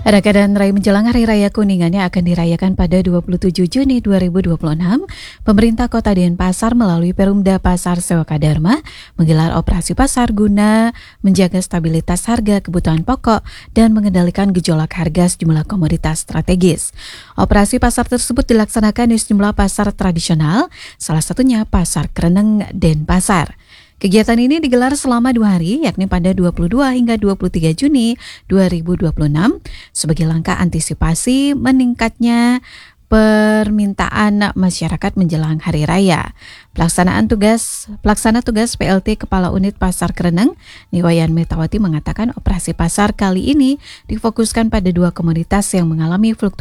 Raka dan Rai menjelang Hari Raya Kuningan yang akan dirayakan pada 27 Juni 2026, pemerintah Kota Denpasar melalui Perumda Pasar Sewaka Dharma menggelar operasi pasar guna menjaga stabilitas harga kebutuhan pokok dan mengendalikan gejolak harga sejumlah komoditas strategis. Operasi pasar tersebut dilaksanakan di sejumlah pasar tradisional, salah satunya Pasar Kreneng Denpasar. Kegiatan ini digelar selama 2 hari, yakni pada 22 hingga 23 Juni 2026, sebagai langkah antisipasi meningkatnya permintaan masyarakat menjelang Hari Raya. Pelaksana tugas PLT Kepala Unit Pasar Kreneng, Niwayan Metawati mengatakan operasi pasar kali ini difokuskan pada 2 komoditas yang mengalami fluktuasi